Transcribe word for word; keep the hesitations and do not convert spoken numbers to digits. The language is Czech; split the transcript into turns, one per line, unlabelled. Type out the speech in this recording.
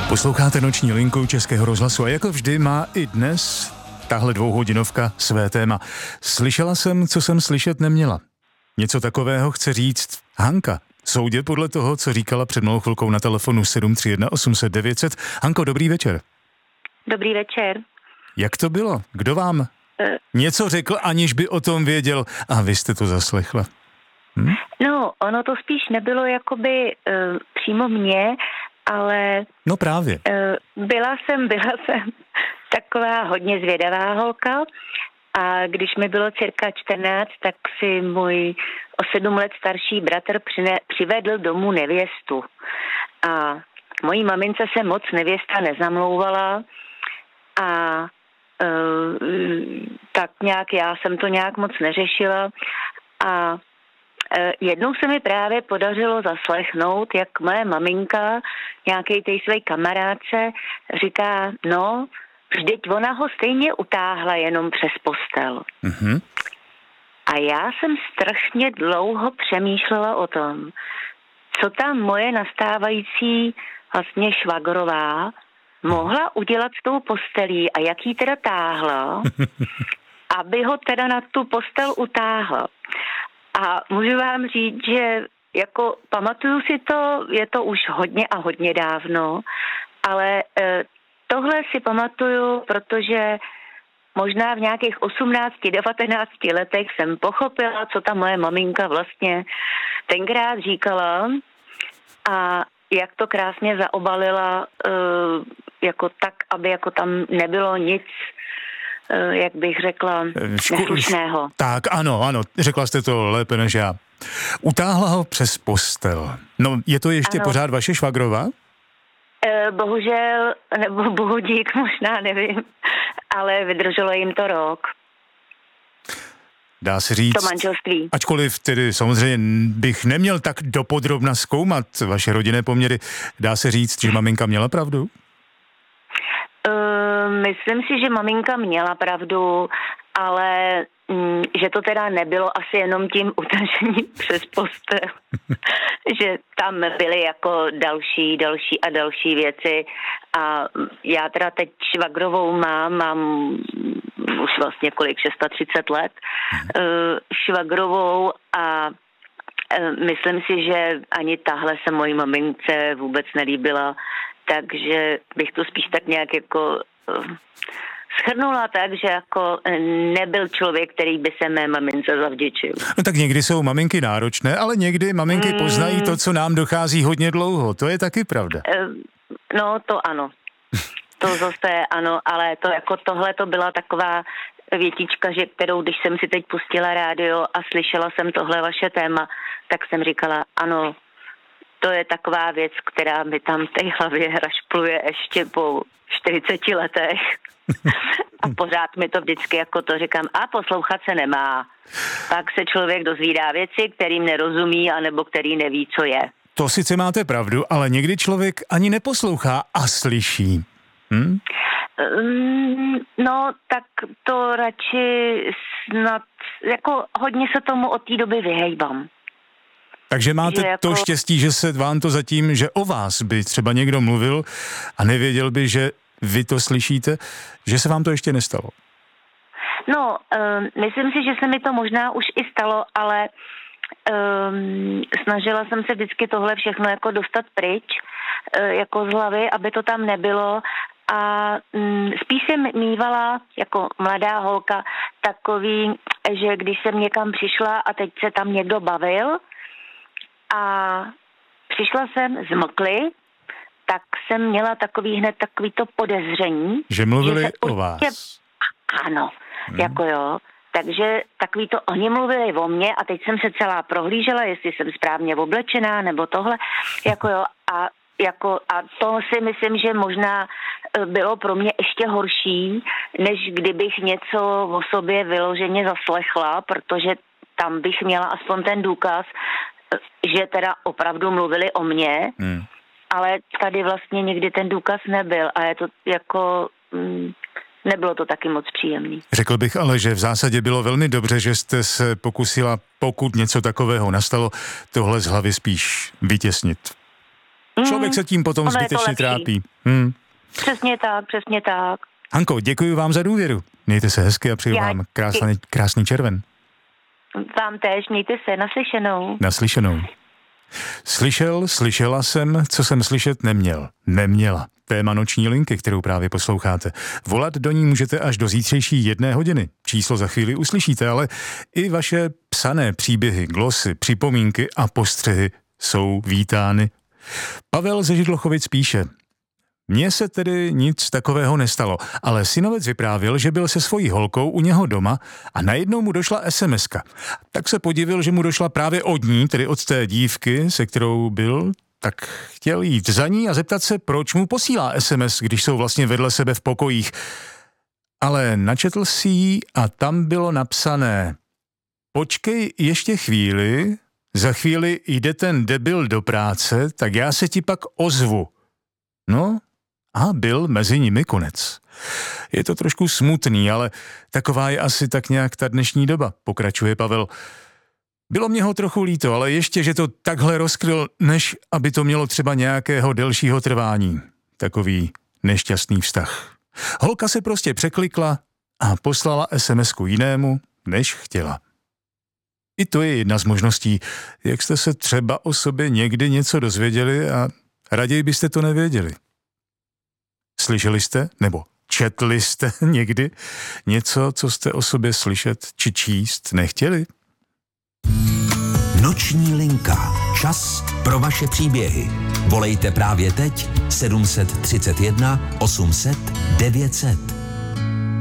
Posloucháte Noční linku Českého rozhlasu a jako vždy má i dnes tahle dvouhodinovka své téma. Slyšela jsem, co jsem slyšet neměla. Něco takového chce říct Hanka. Soudě podle toho, co říkala před malou chvilkou na telefonu sedm tři jedna osm set devět set. Hanko, dobrý večer.
Dobrý večer.
Jak to bylo? Kdo vám uh, něco řekl, aniž by o tom věděl a vy jste to zaslechla? Hm?
No, ono to spíš nebylo jakoby uh, přímo mě, ale...
No právě.
Uh, byla jsem, byla jsem taková hodně zvědavá holka a když mi bylo cirka čtrnáct, tak si můj o sedm let starší bratr přine, přivedl domů nevěstu. A mojí mamince se moc nevěsta nezamlouvala a uh, tak nějak já jsem to nějak moc neřešila a jednou se mi právě podařilo zaslechnout, jak moje maminka nějakej tej své kamarádce říká, no, vždyť ona ho stejně utáhla jenom přes postel. Mm-hmm. A já jsem strašně dlouho přemýšlela o tom, co ta moje nastávající vlastně švagrová mohla udělat s tou postelí a jak jí teda táhla, aby ho teda na tu postel utáhla. A můžu vám říct, že jako pamatuju si to, je to už hodně a hodně dávno, ale e, tohle si pamatuju, protože možná v nějakých osmnácti, devatenácti letech jsem pochopila, co ta moje maminka vlastně tenkrát říkala a jak to krásně zaobalila e, jako tak, aby jako tam nebylo nic, jak bych řekla, neslušného.
Tak, ano, ano, řekla jste to lépe než já. Utáhla ho přes postel. No, je to ještě ano. Pořád vaše švagrová?
E, bohužel, nebo bohudík, možná nevím, ale vydrželo jim to rok.
Dá se říct,
to manželství.
Ačkoliv tedy samozřejmě bych neměl tak dopodrobna zkoumat vaše rodinné poměry, dá se říct, že maminka měla pravdu?
Uh, myslím si, že maminka měla pravdu, ale mm, že to teda nebylo asi jenom tím utažením přes postel. Že tam byly jako další, další a další věci a já teda teď švagrovou mám, mám už vlastně kolik, třicet šest let, uh, švagrovou a uh, myslím si, že ani tahle se mojí mamince vůbec nelíbila. Takže bych to spíš tak nějak jako uh, shrnula tak, že jako nebyl člověk, který by se mé mamince zavděčil.
No tak někdy jsou maminky náročné, ale někdy maminky mm. poznají to, co nám dochází hodně dlouho. To je taky pravda.
Uh, no to ano. To zase ano, ale to jako tohle to byla taková větička, že kterou, když jsem si teď pustila rádio a slyšela jsem tohle vaše téma, tak jsem říkala, ano, to je taková věc, která mi tam v té hlavě rašpluje ještě po čtyřiceti letech. A pořád mi to vždycky jako to říkám, a poslouchat se nemá. Pak se člověk dozvídá věci, kterým nerozumí, anebo který neví, co je.
To sice máte pravdu, ale někdy člověk ani neposlouchá a slyší. Hm?
Um, no, tak to radši snad, jako hodně se tomu od té doby vyhejbám.
Takže máte jako... to štěstí, že se vám to zatím, že o vás by třeba někdo mluvil a nevěděl by, že vy to slyšíte, že se vám to ještě nestalo?
No, um, myslím si, že se mi to možná už i stalo, ale um, snažila jsem se vždycky tohle všechno jako dostat pryč, uh, jako z hlavy, aby to tam nebylo a um, spíš jsem mývala jako mladá holka takový, že když jsem někam přišla a teď se tam někdo bavil, a přišla jsem z Mokly, tak jsem měla takový hned takový to podezření.
Že mluvili
že
o vás.
Určitě... Ano, hmm. jako jo. Takže takový to, oni mluvili o mně a teď jsem se celá prohlížela, jestli jsem správně oblečená nebo tohle, jako jo. A, jako, a to si myslím, že možná bylo pro mě ještě horší, než kdybych něco o sobě vyloženě zaslechla, protože tam bych měla aspoň ten důkaz, že teda opravdu mluvili o mně, hmm. ale tady vlastně nikdy ten důkaz nebyl a je to jako, mm, nebylo to taky moc příjemný.
Řekl bych ale, že v zásadě bylo velmi dobře, že jste se pokusila, pokud něco takového nastalo, tohle z hlavy spíš vytěsnit. Člověk se tím potom
ono
zbytečně trápí. Hmm.
Přesně tak, přesně tak.
Hanko, děkuji vám za důvěru. Mějte se hezky a přeju
Já
vám krásný, krásný červen.
Vám též, mějte se, naslyšenou.
Naslyšenou. Slyšel, slyšela jsem, co jsem slyšet neměl. Neměla. Téma noční linky, kterou právě posloucháte. Volat do ní můžete až do zítřejší jedné hodiny. Číslo za chvíli uslyšíte, ale i vaše psané příběhy, glosy, připomínky a postřehy jsou vítány. Pavel ze Židlochovic píše: Mně se tedy nic takového nestalo, ale synovec vyprávěl, že byl se svojí holkou u něho doma a najednou mu došla es em eska. Tak se podivil, že mu došla právě od ní, tedy od té dívky, se kterou byl, tak chtěl jít za ní a zeptat se, proč mu posílá es em es, když jsou vlastně vedle sebe v pokojích. Ale načetl si ji a tam bylo napsané: Počkej ještě chvíli, za chvíli jde ten debil do práce, tak já se ti pak ozvu. No, a byl mezi nimi konec. Je to trošku smutný, ale taková je asi tak nějak ta dnešní doba, pokračuje Pavel. Bylo mě ho trochu líto, ale ještě, že to takhle rozkryl, než aby to mělo třeba nějakého delšího trvání. Takový nešťastný vztah. Holka se prostě překlikla a poslala es em esku jinému, než chtěla. I to je jedna z možností, jak jste se třeba o sobě někdy něco dozvěděli a raději byste to nevěděli. Slyšeli jste, nebo četli jste někdy něco, co jste o sobě slyšet či číst nechtěli?
Noční linka. Čas pro vaše příběhy. Volejte právě teď sedm set třicet jedna osm set devět set.